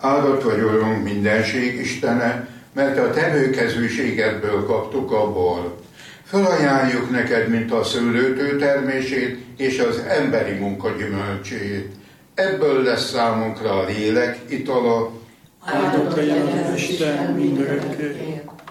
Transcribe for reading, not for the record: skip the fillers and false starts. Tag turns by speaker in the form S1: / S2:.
S1: Áldott vagy, Urunk, mindenség Istene, mert a terőkezűségedből kaptuk a bort. Felajánljuk neked, mint a szőlőtő termését és az emberi munka gyümölcsét. Ebből lesz számunkra a lélek itala.
S2: Áldott legyen Isten mindörökké.